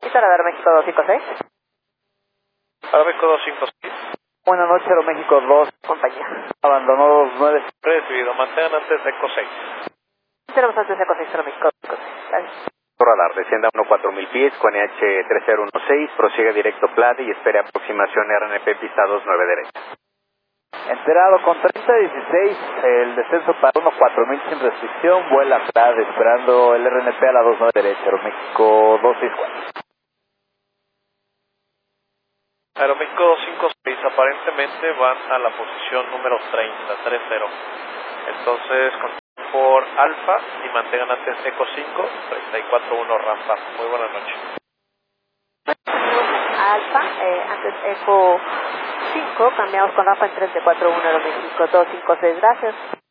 Aeroméxico 256. Aeroméxico 256. Buenas noches, Aeroméxico 2, compañía. Abandonó 29. Recibido, mantengan antes Eco 6. Tenemos antes Eco 6, Aeroméxico 256. Gracias. Radar, descienda a 14000 pies con EH3016, prosigue directo PLAD y espere aproximación RNP pista 29 derecha. Enterado con 3016, el descenso para 14000 sin restricción, vuela PLAD esperando el RNP a la 29 derecha, Aeroméxico 264. Aeroméxico 256, aparentemente van a la posición número 30. Entonces, por Alfa y mantengan antes Eco 5, 341 rampa. Muy buenas noches. Alfa, antes Eco 5, cambiamos con rampa en 341 Aeroméxico 256, gracias.